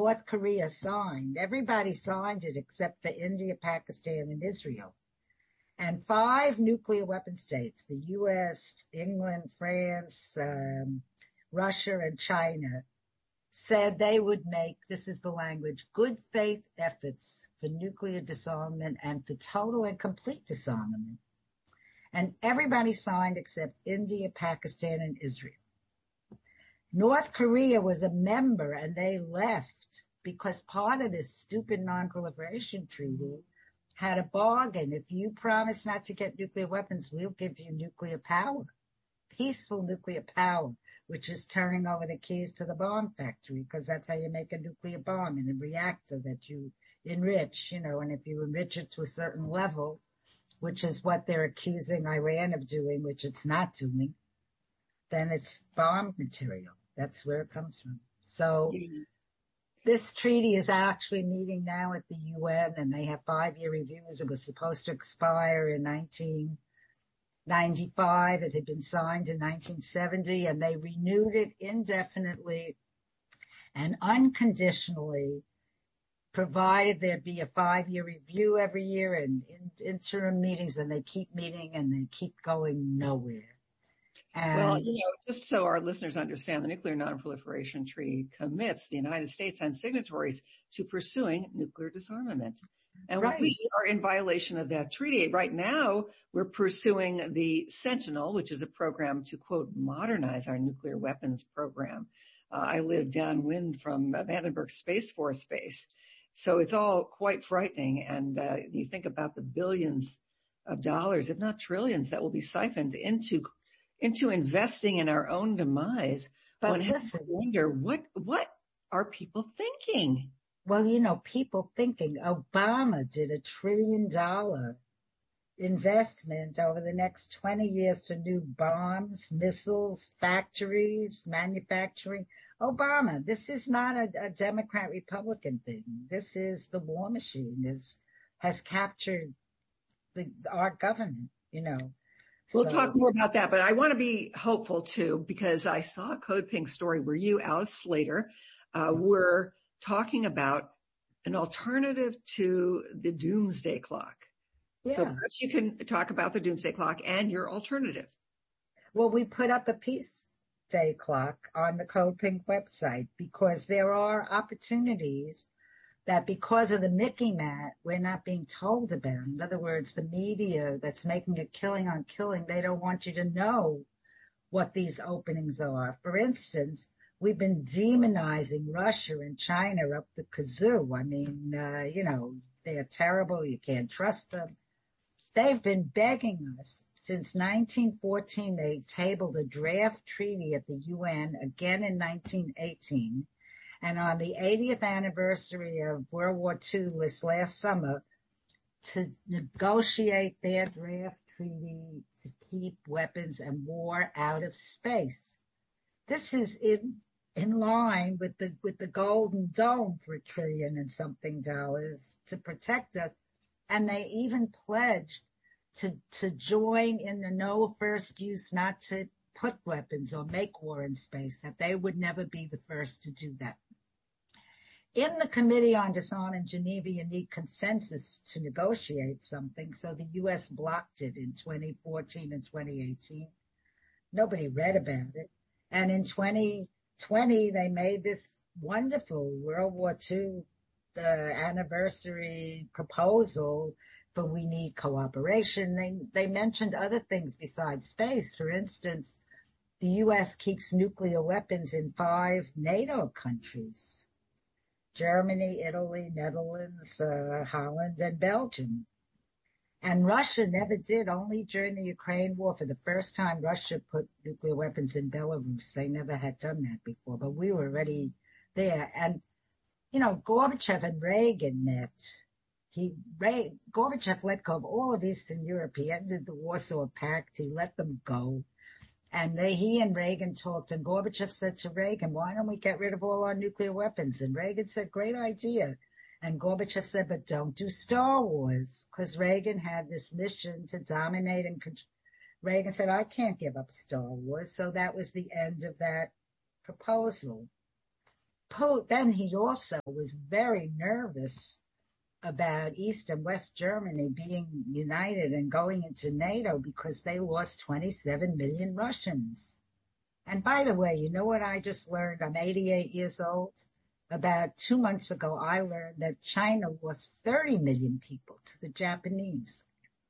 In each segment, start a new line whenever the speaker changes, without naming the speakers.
North Korea signed. Everybody signed it except for India, Pakistan, and Israel. And 5 nuclear weapon states, the U.S., England, France, Russia, and China, said they would make, this is the language, good faith efforts for nuclear disarmament and for total and complete disarmament. And everybody signed except India, Pakistan, and Israel. North Korea was a member and they left because part of this stupid non-proliferation treaty had a bargain. If you promise not to get nuclear weapons, we'll give you nuclear power, peaceful nuclear power, which is turning over the keys to the bomb factory, because that's how you make a nuclear bomb, in a reactor that you enrich, and if you enrich it to a certain level, which is what they're accusing Iran of doing, which it's not doing, then it's bomb material. That's where it comes from. So this treaty is actually meeting now at the UN, and they have 5-year reviews. It was supposed to expire in 1995. It had been signed in 1970, and they renewed it indefinitely and unconditionally, provided there'd be a 5-year review every year and interim meetings, and they keep meeting and they keep going nowhere.
Well, just so our listeners understand, the Nuclear Non-Proliferation Treaty commits the United States and signatories to pursuing nuclear disarmament. And we are in violation of that treaty. Right now, we're pursuing the Sentinel, which is a program to, quote, modernize our nuclear weapons program. I live downwind from Vandenberg Space Force Base. So it's all quite frightening. And you think about the billions of dollars, if not trillions, that will be siphoned into investing in our own demise.
But
one has to wonder, what are people thinking?
Well, people thinking. Obama did $1 trillion investment over the next 20 years for new bombs, missiles, factories, manufacturing. Obama, this is not a Democrat-Republican thing. This is the war machine, has captured our government,
We'll talk more about that, but I want to be hopeful too, because I saw a Code Pink story where you, Alice Slater, were talking about an alternative to the doomsday clock. Yeah. So perhaps you can talk about the doomsday clock and your alternative.
Well, we put up a peace day clock on the Code Pink website because there are opportunities that because of the Mickey Mat, we're not being told about. In other words, the media that's making a killing on killing, they don't want you to know what these openings are. For instance, we've been demonizing Russia and China up the kazoo. I mean, they're terrible. You can't trust them. They've been begging us since 1914. They tabled a draft treaty at the UN again in 1918. And on the 80th anniversary of World War II this last summer, to negotiate their draft treaty to keep weapons and war out of space. This is in line with the Golden Dome for $1 trillion and something to protect us. And they even pledged to join in the no first use, not to put weapons or make war in space, that they would never be the first to do that. In the Committee on Disarmament in Geneva, you need consensus to negotiate something. So the U.S. blocked it in 2014 and 2018. Nobody read about it. And in 2020, they made this wonderful World War II anniversary proposal for we need cooperation. They mentioned other things besides space. For instance, the U.S. keeps nuclear weapons in 5 NATO countries: Germany, Italy, Netherlands, Holland, and Belgium. And Russia never did. Only during the Ukraine war, for the first time, Russia put nuclear weapons in Belarus. They never had done that before, but we were already there. And, Gorbachev and Reagan met. Gorbachev let go of all of Eastern Europe. He ended the Warsaw Pact. He let them go. And he and Reagan talked, and Gorbachev said to Reagan, why don't we get rid of all our nuclear weapons? And Reagan said, great idea. And Gorbachev said, but don't do Star Wars, because Reagan had this mission to dominate and control. Reagan said, I can't give up Star Wars. So that was the end of that proposal. then he also was very nervous about East and West Germany being united and going into NATO because they lost 27 million Russians. And by the way, you know what I just learned? I'm 88 years old. About 2 months ago, I learned that China lost 30 million people to the Japanese.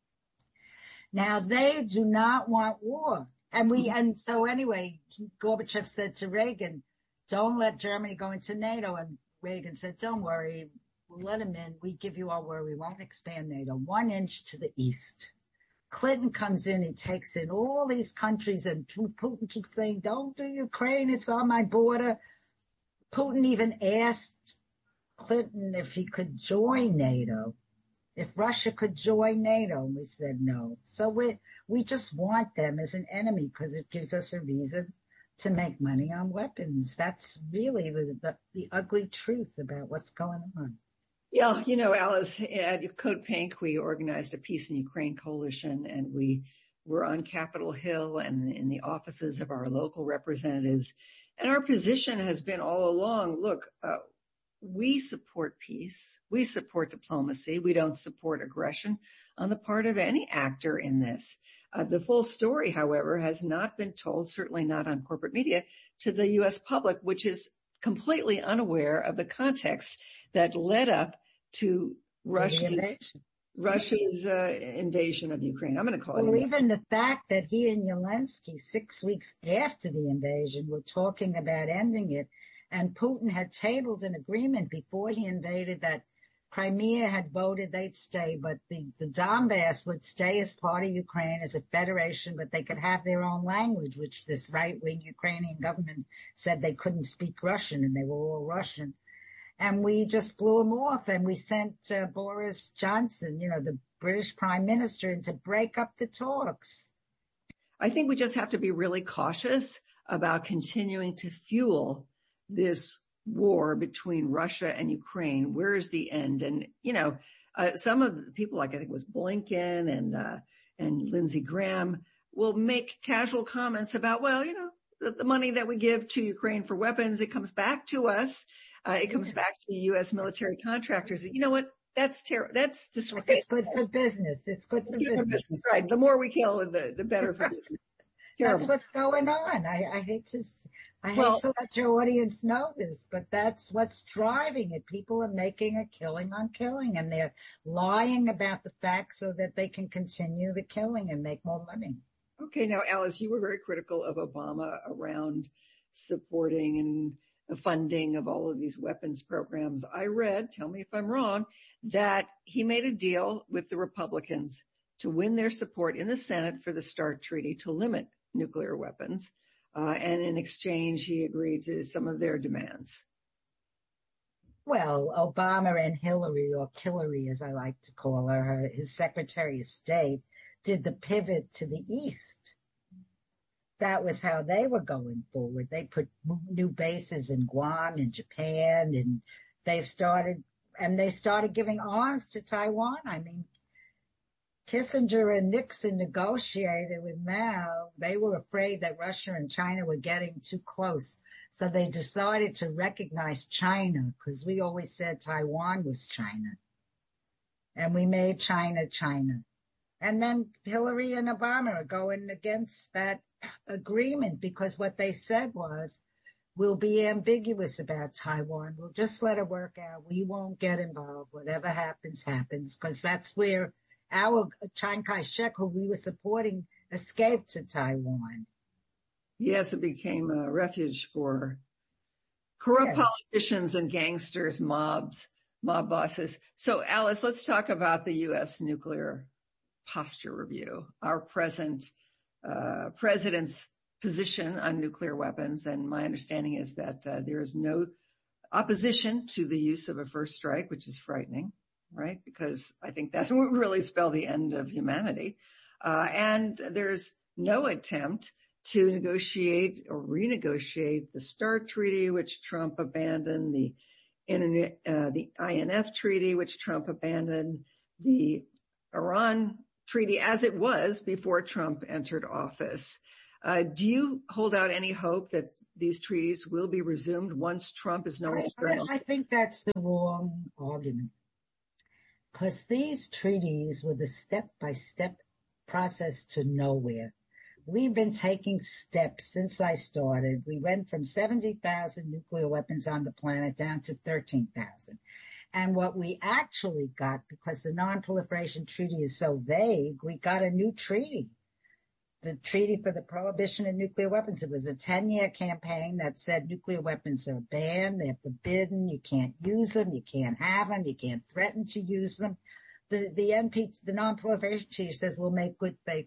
Now, they do not want war. And so anyway, Gorbachev said to Reagan, don't let Germany go into NATO. And Reagan said, don't worry, we'll let them in. We give you our word. We won't expand NATO 1 inch to the east. Clinton comes in, he takes in all these countries, and Putin keeps saying, don't do Ukraine, it's on my border. Putin even asked Clinton if he could join NATO, if Russia could join NATO, and we said no. So we just want them as an enemy because it gives us a reason to make money on weapons. That's really the ugly truth about what's going on.
Yeah, Alice, at Code Pink, we organized a Peace in Ukraine coalition, and we were on Capitol Hill and in the offices of our local representatives. And our position has been all along, look, we support peace. We support diplomacy. We don't support aggression on the part of any actor in this. The full story, however, has not been told, certainly not on corporate media, to the U.S. public, which is completely unaware of the context that led up to Russia's invasion of Ukraine. I'm going to call it.
Or even the fact that he and Zelensky, 6 weeks after the invasion, were talking about ending it, and Putin had tabled an agreement before he invaded that Crimea had voted they'd stay, but the Donbass would stay as part of Ukraine as a federation, but they could have their own language, which this right-wing Ukrainian government said they couldn't speak Russian, and they were all Russian. And we just blew him off, and we sent Boris Johnson, the British Prime Minister, in to break up the talks.
I think we just have to be really cautious about continuing to fuel this war between Russia and Ukraine. Where is the end? And, some of the people, like I think it was Blinken and Lindsey Graham, will make casual comments about, the money that we give to Ukraine for weapons, it comes back to us. It comes back to U.S. military contractors. You know what? That's terrible. That's disrespectful.
It's good for business. It's good for business.
Right. The more we kill, the better for business.
That's what's going on. I hate to let your audience know this, but that's what's driving it. People are making a killing on killing, and they're lying about the facts so that they can continue the killing and make more money.
Okay. Now, Alice, you were very critical of Obama around supporting and funding of all of these weapons programs. I read, tell me if I'm wrong, that he made a deal with the Republicans to win their support in the Senate for the START treaty to limit nuclear weapons. And in exchange, he agreed to some of their demands.
Well, Obama and Hillary, or Killary as I like to call her, his Secretary of State, did the pivot to the East. That was how they were going forward. They put new bases in Guam and Japan, and they started giving arms to Taiwan. I mean, Kissinger and Nixon negotiated with Mao. They were afraid that Russia and China were getting too close. So they decided to recognize China, because we always said Taiwan was China. And we made China, China. And then Hillary and Obama are going against that agreement, because what they said was, we'll be ambiguous about Taiwan. We'll just let it work out. We won't get involved. Whatever happens, happens, because that's where our Chiang Kai-shek, who we were supporting, escaped to Taiwan.
Yes, it became a refuge for corrupt politicians and gangsters, mob bosses. So, Alice, let's talk about the U.S. nuclear posture review, our president's position on nuclear weapons. And my understanding is that there is no opposition to the use of a first strike, which is frightening, right? Because I think that would really spell the end of humanity. And there's no attempt to negotiate or renegotiate the START treaty, which Trump abandoned, the INF treaty, which Trump abandoned, the Iran treaty as it was before Trump entered office. Do you hold out any hope that these treaties will be resumed once Trump is no longer?
I think that's the wrong argument. Because these treaties were the step-by-step process to nowhere. We've been taking steps since I started. We went from 70,000 nuclear weapons on the planet down to 13,000. And what we actually got, because the Non-Proliferation Treaty is so vague, we got a new treaty. The Treaty for the Prohibition of Nuclear Weapons. It was a 10-year campaign that said nuclear weapons are banned, they're forbidden, you can't use them, you can't have them, you can't threaten to use them. The Non-Proliferation Treaty says we'll make good faith,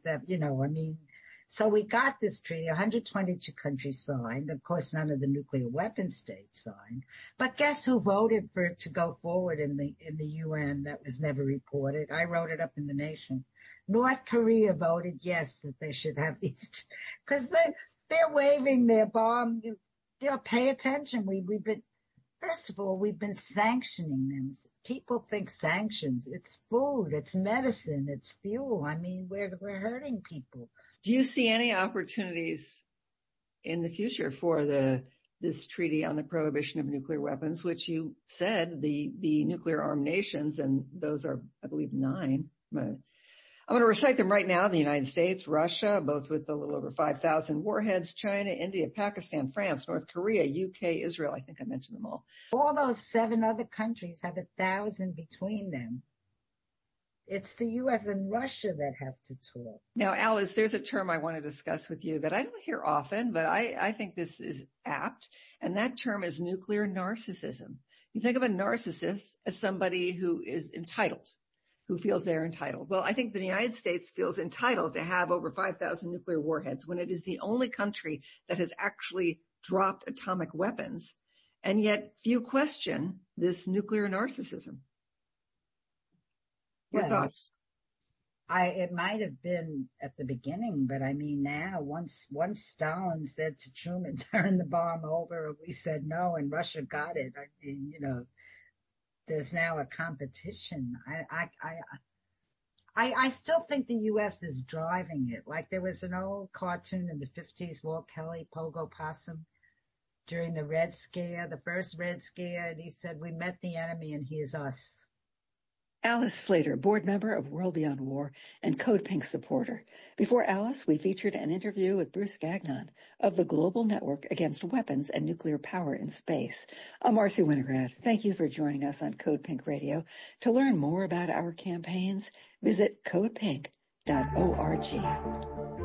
so we got this treaty, 122 countries signed. Of course, none of the nuclear weapon states signed. But guess who voted for it to go forward in the UN? That was never reported. I wrote it up in the Nation. North Korea voted yes, that they should have these, because they're waving their bomb. Pay attention. First of all, we've been sanctioning them. People think sanctions. It's food, it's medicine, it's fuel. We're hurting people.
Do you see any opportunities in the future for this treaty on the prohibition of nuclear weapons, which you said the nuclear armed nations, and those are, I believe, 9. I'm going to recite them right now. The United States, Russia, both with a little over 5,000 warheads, China, India, Pakistan, France, North Korea, UK, Israel. I think I mentioned them all.
All those 7 other countries have 1,000 between them. It's the U.S. and Russia that have to talk.
Now, Alice, there's a term I want to discuss with you that I don't hear often, but I think this is apt, and that term is nuclear narcissism. You think of a narcissist as somebody who is entitled, who feels they're entitled. Well, I think the United States feels entitled to have over 5,000 nuclear warheads when it is the only country that has actually dropped atomic weapons, and yet few question this nuclear narcissism. Your thoughts?
It might have been at the beginning, but now, once Stalin said to Truman, turn the bomb over, we said no, and Russia got it. There's now a competition. I still think the U.S. is driving it. Like there was an old cartoon in the 50s, Walt Kelly, Pogo Possum, during the Red Scare, the first Red Scare, and he said, we met the enemy and he is us.
Alice Slater, board member of World Beyond War and Code Pink supporter. Before Alice, we featured an interview with Bruce Gagnon of the Global Network Against Weapons and Nuclear Power in Space. I'm Marcy Winograd. Thank you for joining us on Code Pink Radio. To learn more about our campaigns, visit codepink.org.